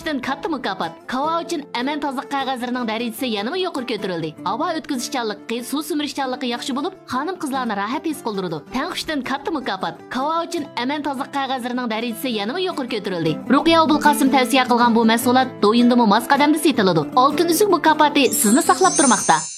uchun katta mukofot. Kava uchun aman tozaliq qog'ozlarining darajasi yanada yuqori ko'tarildi. Havo o'tkazishchanligi, suv simirishchanligi yaxshi bo'lib, xonim-qizlarni rahat his qildirdi. Tanqishdan katta mukofot. Kava uchun aman tozaliq qog'ozlarining darajasi yanada yuqori ko'tarildi. Ruqiya Abulqosim tavsiya qilgan bu mahsulot do'yindimi mos qadamda setiladi. Oltin uzuk mukofoti sizni saqlab turmoqda.